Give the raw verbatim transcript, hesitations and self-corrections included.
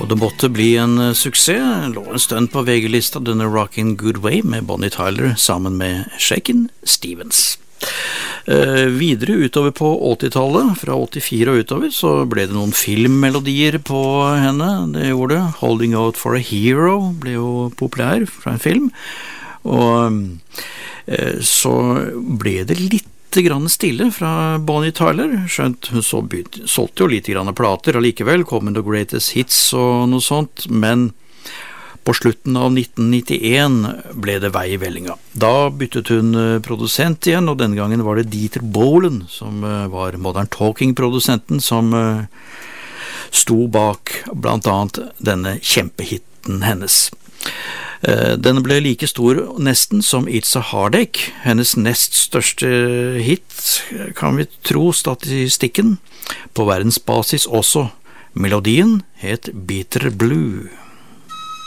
det måtte bli en suksess, lå en stund på V G-lista denne Rockin' Good Way med Bonnie Tyler sammen med Shakin' Stevens. Eh, videre utover på åttitallet, fra åttifire og utover, så ble det noen filmmelodier på henne. Det gjorde det. Holding Out for a Hero ble jo populær fra en film. Og eh, så ble det litt grann stille fra Bonnie Tyler, skjønt hun så byt, solgte jo litt grann plater, og likevel kom hun The Greatest Hits og noe sånt, men på slutten av nitten nittien ble det vei i vellinga. Da byttet hun produsent igjen, og denne gangen var det Dieter Bohlen, som var Modern Talking-produsenten, som sto bak blant annet denne kjempehitten hennes. Den ble like stor nesten som It's a Heartache, hennes nest største hit, kan vi tro statistikken, på verdensbasis også. Melodien het Bitter Blue.